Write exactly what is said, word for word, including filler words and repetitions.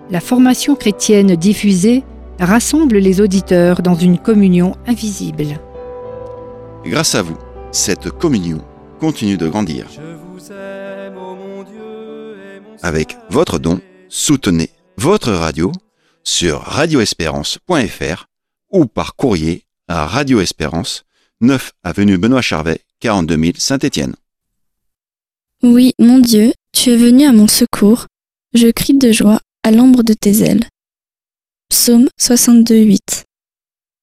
La formation chrétienne diffusée rassemble les auditeurs dans une communion invisible. Grâce à vous, cette communion continue de grandir. Avec votre don, soutenez votre radio sur radio espérance point f r ou par courrier à Radio Espérance, neuf avenue Benoît Charvet, quarante-deux mille Saint-Étienne. Oui, mon Dieu, tu es venu à mon secours. Je crie de joie à l'ombre de tes ailes. Psaume soixante-deux, huit.